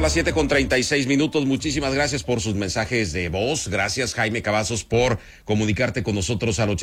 las 7:36. Muchísimas gracias por sus mensajes de voz. Gracias, Jaime Cavazos, por comunicarte con nosotros al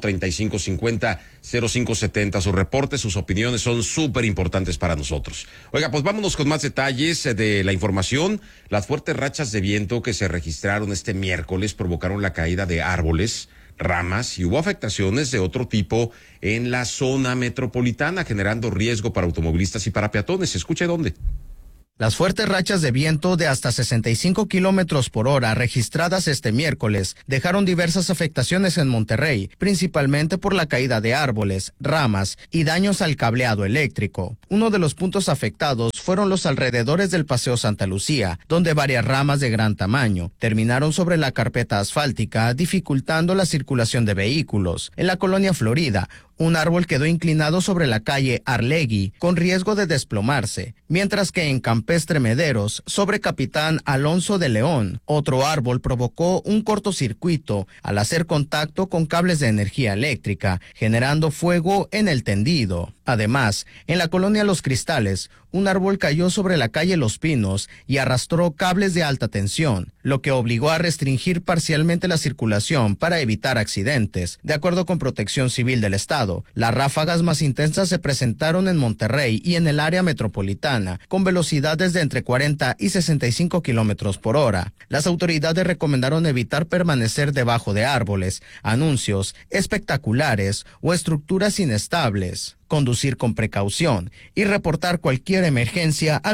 81-3550-0570. Sus reportes, sus opiniones son súper importantes para nosotros. Oiga, pues vámonos con más detalles de la información. Las fuertes rachas de viento que se registraron este miércoles provocaron la caída de árboles, ramas y hubo afectaciones de otro tipo en la zona metropolitana, generando riesgo para automovilistas y para peatones. Escuche dónde. Las fuertes rachas de viento de hasta 65 kilómetros por hora registradas este miércoles dejaron diversas afectaciones en Monterrey, principalmente por la caída de árboles, ramas y daños al cableado eléctrico. Uno de los puntos afectados fueron los alrededores del Paseo Santa Lucía, donde varias ramas de gran tamaño terminaron sobre la carpeta asfáltica, dificultando la circulación de vehículos. En la colonia Florida, un árbol quedó inclinado sobre la calle Arlegui, con riesgo de desplomarse, mientras que en Campestre Mederos, sobre Capitán Alonso de León, otro árbol provocó un cortocircuito al hacer contacto con cables de energía eléctrica, generando fuego en el tendido. Además, en la colonia Los Cristales, un árbol cayó sobre la calle Los Pinos y arrastró cables de alta tensión, lo que obligó a restringir parcialmente la circulación para evitar accidentes. De acuerdo con Protección Civil del Estado, las ráfagas más intensas se presentaron en Monterrey y en el área metropolitana, con velocidades de entre 40 y 65 kilómetros por hora. Las autoridades recomendaron evitar permanecer debajo de árboles, anuncios, espectaculares o estructuras inestables, conducir con precaución y reportar cualquier emergencia al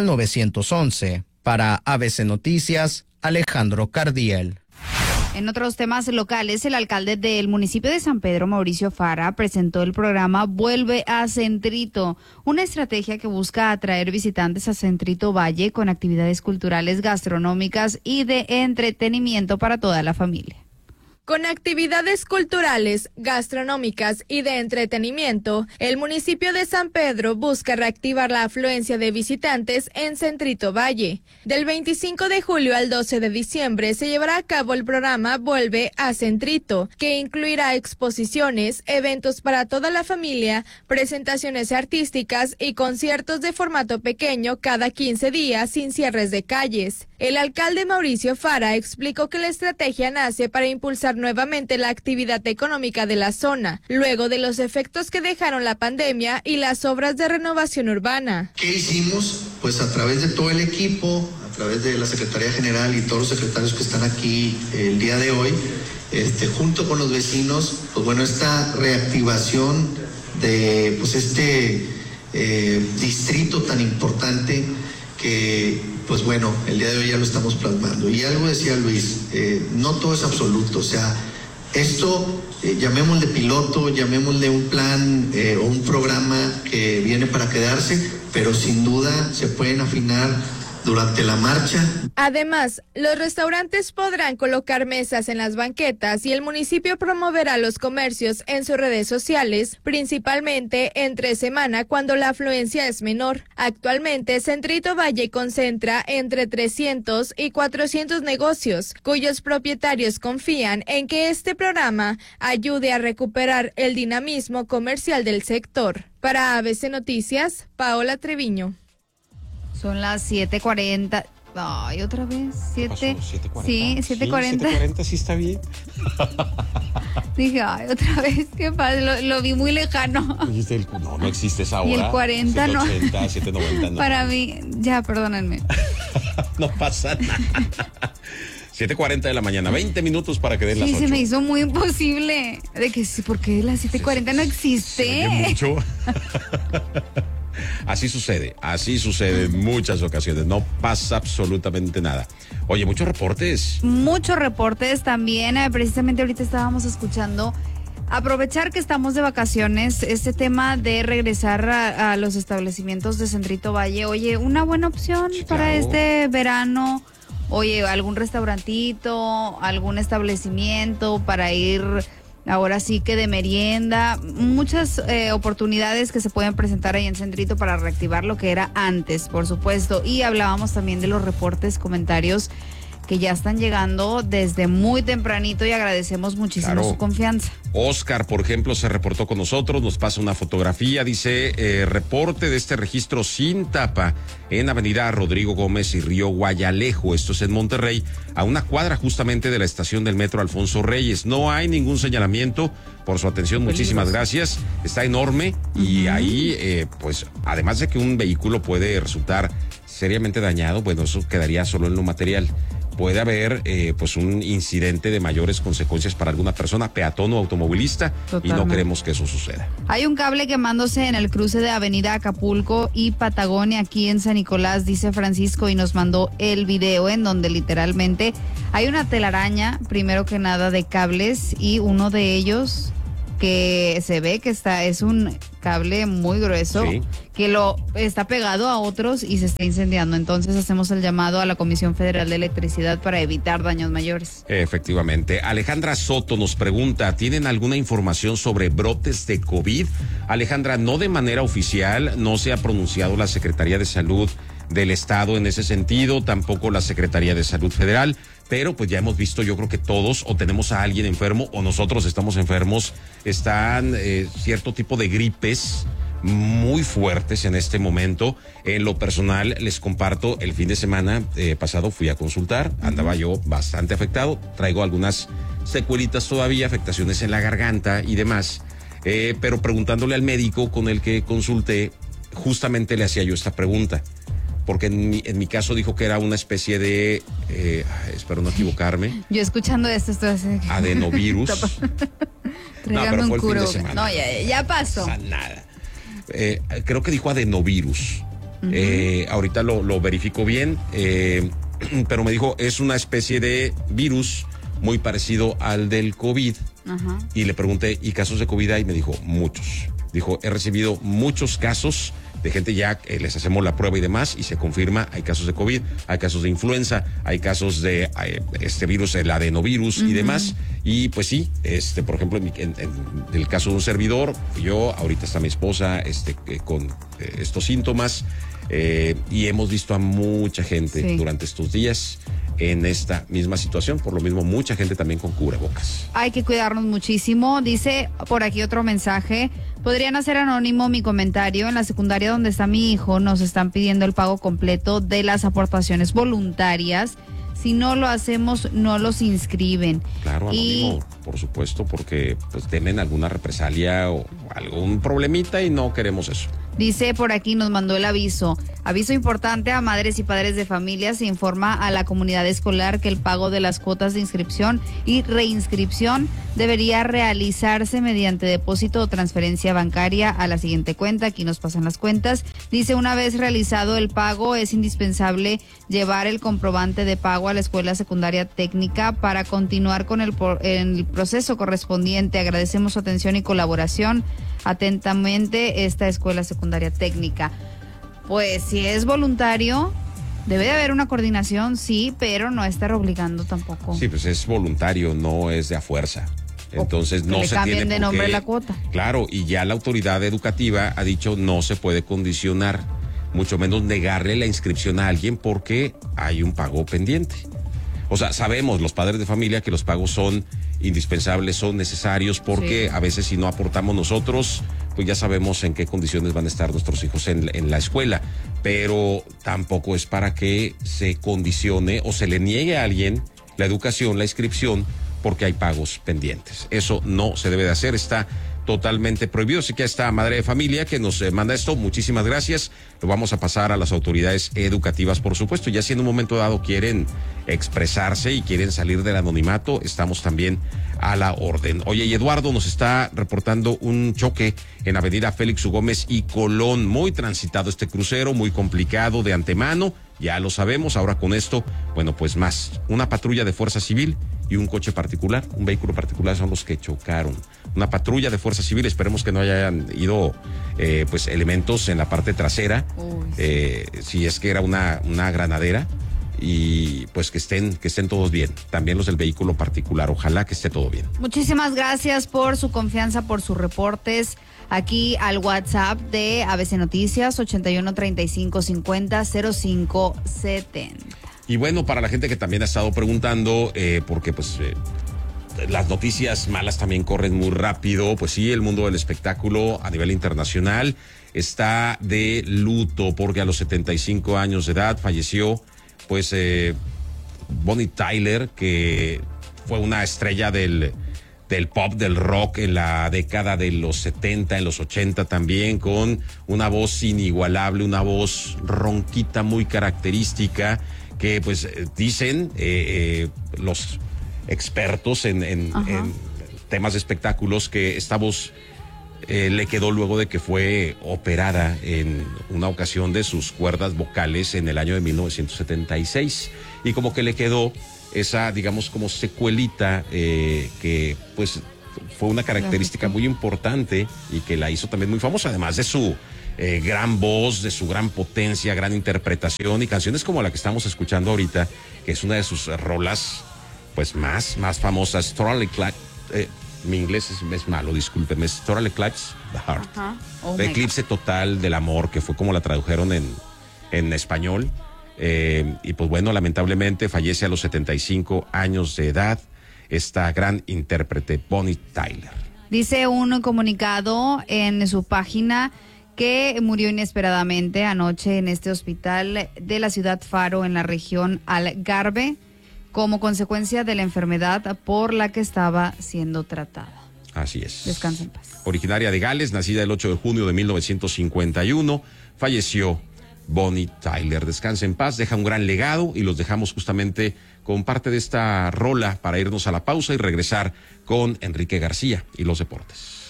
911. Para ABC Noticias, Alejandro Cardiel. En otros temas locales, el alcalde del municipio de San Pedro, Mauricio Fara, presentó el programa Vuelve a Centrito, una estrategia que busca atraer visitantes a Centrito Valle con actividades culturales, gastronómicas y de entretenimiento para toda la familia. Con actividades culturales, gastronómicas y de entretenimiento, el municipio de San Pedro busca reactivar la afluencia de visitantes en Centrito Valle. Del 25 de julio al 12 de diciembre se llevará a cabo el programa Vuelve a Centrito, que incluirá exposiciones, eventos para toda la familia, presentaciones artísticas y conciertos de formato pequeño cada 15 días sin cierres de calles. El alcalde Mauricio Fara explicó que la estrategia nace para impulsar nuevamente la actividad económica de la zona, luego de los efectos que dejaron la pandemia y las obras de renovación urbana. ¿Qué hicimos? Pues a través de todo el equipo, a través de la Secretaría General y todos los secretarios que están aquí el día de hoy, junto con los vecinos, pues bueno, esta reactivación de pues distrito tan importante que pues bueno, el día de hoy ya lo estamos plasmando. Y algo decía Luis, no todo es absoluto, o sea, esto llamémosle piloto, llamémosle un plan o un programa que viene para quedarse, pero sin duda se pueden afinar durante la marcha. Además, los restaurantes podrán colocar mesas en las banquetas y el municipio promoverá los comercios en sus redes sociales, principalmente entre semana cuando la afluencia es menor. Actualmente, Centrito Valle concentra entre 300 y 400 negocios, cuyos propietarios confían en que este programa ayude a recuperar el dinamismo comercial del sector. Para ABC Noticias, Paola Treviño. Son las 7:40. Ay, otra vez. 7:40. Sí, 7:40. 7:40 sí está bien. Dije, ay, otra vez, qué padre. Lo vi muy lejano. No existe esa hora. Y el 40 780, no. 790 no. Para mí, ya, perdónenme. No pasa nada. 7:40 de la mañana, 20 minutos para que den las 8. Sí, se me hizo muy imposible. De que sí, porque las 7:40 no existe. Mucho. Así sucede en muchas ocasiones, no pasa absolutamente nada. Oye, muchos reportes también, precisamente ahorita estábamos escuchando, aprovechar que estamos de vacaciones, este tema de regresar a los establecimientos de Centrito Valle. Oye, una buena opción para este verano. Oye, algún restaurantito, algún establecimiento para ir ahora sí que de merienda, muchas oportunidades que se pueden presentar ahí en Centrito para reactivar lo que era antes, por supuesto. Y hablábamos también de los reportes, comentarios que ya están llegando desde muy tempranito y agradecemos muchísimo su confianza. Oscar, por ejemplo, se reportó con nosotros, nos pasa una fotografía, dice, reporte de este registro sin tapa en Avenida Rodrigo Gómez y Río Guayalejo, esto es en Monterrey, a una cuadra justamente de la estación del metro Alfonso Reyes. No hay ningún señalamiento, por su atención, muchísimas gracias, está enorme y ahí, pues, además de que un vehículo puede resultar seriamente dañado, bueno, eso quedaría solo en lo material. Puede haber pues un incidente de mayores consecuencias para alguna persona, peatón o automovilista. Totalmente. Y no queremos que eso suceda. Hay un cable quemándose en el cruce de Avenida Acapulco y Patagonia aquí en San Nicolás, dice Francisco, y nos mandó el video en donde literalmente hay una telaraña, primero que nada, de cables, y uno de ellos que se ve que es un cable muy grueso, sí, que lo está pegado a otros y se está incendiando. Entonces hacemos el llamado a la Comisión Federal de Electricidad para evitar daños mayores. Efectivamente. Alejandra Soto nos pregunta, ¿tienen alguna información sobre brotes de COVID? Alejandra, no de manera oficial, no se ha pronunciado la Secretaría de Salud del Estado en ese sentido, tampoco la Secretaría de Salud Federal, pero pues ya hemos visto, yo creo que todos o tenemos a alguien enfermo o nosotros estamos enfermos, están cierto tipo de gripes muy fuertes en este momento. En lo personal les comparto, el fin de semana pasado fui a consultar, andaba yo bastante afectado, traigo algunas secuelitas todavía, afectaciones en la garganta y demás, pero preguntándole al médico con el que consulté, justamente le hacía yo esta pregunta. Porque en mi caso dijo que era una especie de, espero no equivocarme. Yo escuchando esto estoy así. Adenovirus. No, pero fue el fin de semana. No, ya pasó. Nada. Creo que dijo adenovirus. Ahorita lo verifico bien, pero me dijo, es una especie de virus muy parecido al del COVID. Ajá. Y le pregunté, ¿y casos de COVID hay? Y me dijo, muchos. Dijo, he recibido muchos casos de gente ya, les hacemos la prueba y demás, y se confirma, hay casos de COVID, hay casos de influenza, hay casos de este virus, el adenovirus y demás. Y pues sí, por ejemplo, en el caso de un servidor, yo, ahorita está mi esposa con estos síntomas, y hemos visto a mucha gente durante estos días en esta misma situación, por lo mismo mucha gente también con cubrebocas. Hay que cuidarnos muchísimo. Dice por aquí otro mensaje, podrían hacer anónimo mi comentario, en la secundaria donde está mi hijo nos están pidiendo el pago completo de las aportaciones voluntarias. Si no lo hacemos, no los inscriben. Claro, anónimo, por supuesto, porque pues temen alguna represalia o algún problemita y no queremos eso. Dice por aquí, nos mandó el aviso. Aviso importante a madres y padres de familia. Se informa a la comunidad escolar que el pago de las cuotas de inscripción y reinscripción debería realizarse mediante depósito o transferencia bancaria a la siguiente cuenta. Aquí nos pasan las cuentas. Dice, una vez realizado el pago, es indispensable llevar el comprobante de pago a la escuela secundaria técnica para continuar con el proceso correspondiente. Agradecemos su atención y colaboración. Atentamente, esta escuela secundaria técnica. Pues si es voluntario, debe de haber una coordinación, sí, pero no estar obligando tampoco. Sí, pues es voluntario, no es de a fuerza. Entonces no se tiene por qué. Le cambien de nombre la cuota. Claro, y ya la autoridad educativa ha dicho no se puede condicionar, mucho menos negarle la inscripción a alguien porque hay un pago pendiente. O sea, sabemos los padres de familia que los pagos son indispensables, son necesarios porque a veces si no aportamos nosotros, pues ya sabemos en qué condiciones van a estar nuestros hijos en la escuela, pero tampoco es para que se condicione o se le niegue a alguien la educación, la inscripción, porque hay pagos pendientes. Eso no se debe de hacer, está totalmente prohibido. Así que a esta madre de familia que nos manda esto, muchísimas gracias. Lo vamos a pasar a las autoridades educativas, por supuesto. Ya si en un momento dado quieren expresarse y quieren salir del anonimato, estamos también a la orden. Oye, y Eduardo nos está reportando un choque en Avenida Félix U. Gómez y Colón. Muy transitado este crucero, muy complicado de antemano. Ya lo sabemos. Ahora con esto, bueno, pues más. Una patrulla de Fuerza Civil y un coche particular, un vehículo particular son los que chocaron. Una patrulla de Fuerza Civil, esperemos que no hayan ido pues elementos en la parte trasera, si es que era una granadera, y pues que estén todos bien. También los del vehículo particular, ojalá que esté todo bien. Muchísimas gracias por su confianza, por sus reportes. Aquí al WhatsApp de ABC Noticias, 81 35 50 05 70. Y bueno, para la gente que también ha estado preguntando, porque pues las noticias malas también corren muy rápido, pues sí, el mundo del espectáculo a nivel internacional está de luto porque a los 75 años de edad falleció pues Bonnie Tyler, que fue una estrella del pop, del rock en la década de los 70, en los 80 también, con una voz inigualable, una voz ronquita muy característica, que pues dicen los expertos en temas de espectáculos que esta voz le quedó luego de que fue operada en una ocasión de sus cuerdas vocales en el año de 1976, y como que le quedó esa, digamos, como secuelita que pues fue una característica muy importante y que la hizo también muy famosa, además de su gran voz, de su gran potencia, gran interpretación, y canciones como la que estamos escuchando ahorita, que es una de sus rolas pues más famosas, Totally Eclipse, mi inglés es malo, discúlpeme, es Totally Eclipse the Heart, eclipse total del amor, que fue como la tradujeron en español. Y pues bueno, lamentablemente fallece a los 75 años de edad esta gran intérprete Bonnie Tyler. Dice un comunicado en su página que murió inesperadamente anoche en este hospital de la ciudad Faro, en la región Algarve, como consecuencia de la enfermedad por la que estaba siendo tratada. Así es. Descansa en paz. Originaria de Gales, nacida el 8 de junio de 1951, falleció Bonnie Tyler. Descansa en paz, deja un gran legado, y los dejamos justamente con parte de esta rola para irnos a la pausa y regresar con Enrique García y los deportes.